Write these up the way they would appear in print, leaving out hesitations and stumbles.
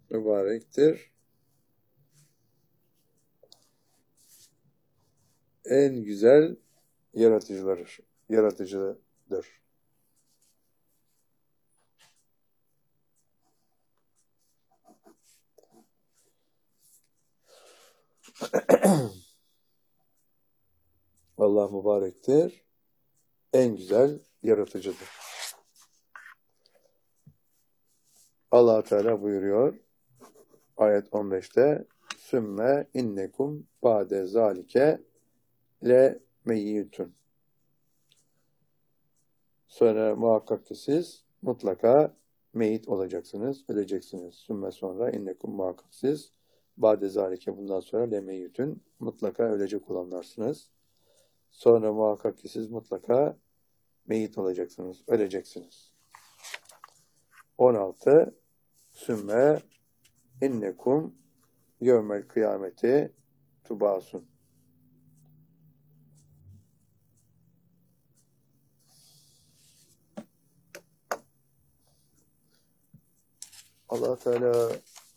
mübarektir. En güzel yaratıcıdır. Allah mübarektir. En güzel yaratıcıdır. Allah Teala buyuruyor ayet 15'te sümme innekum ba'de zalike le meyyitun. Sonra muhakkak ki siz mutlaka meyit olacaksınız, öleceksiniz. Sümme sonra innekum muhakkak siz ba'de zalike bundan sonra le meyyitun mutlaka ölecek olanlarsınız. Sonra muhakkak ki siz mutlaka meyit olacaksınız, öleceksiniz. 16 sümme innekum yevmel kıyameti tubasun. Allah Teala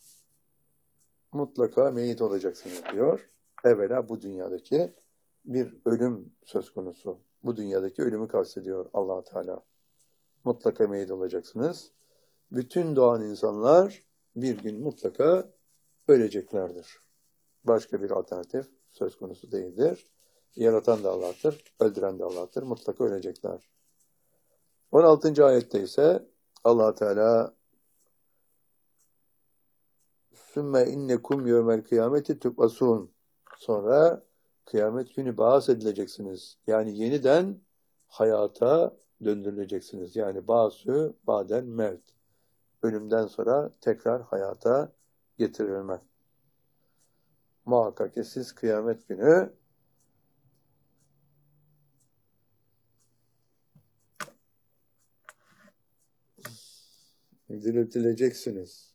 mutlaka meyit olacaksınız diyor. Evvela bu dünyadaki bir ölüm söz konusu. Bu dünyadaki ölümü kastediyor Allah Teala. Mutlaka meyit olacaksınız. Bütün doğan insanlar bir gün mutlaka öleceklerdir. Başka bir alternatif söz konusu değildir. Yaratan da Allah'tır, öldüren de Allah'tır. Mutlaka ölecekler. 16. ayette ise Allah Teala sümme innekum yevmel kıyameti tübasun. Sonra kıyamet günü ba'as edileceksiniz. Yani yeniden hayata döndürüleceksiniz. Yani ba'sü ba'den mevt. Ölümden sonra tekrar hayata getirilme. Muhakkak ki siz kıyamet günü diriltileceksiniz.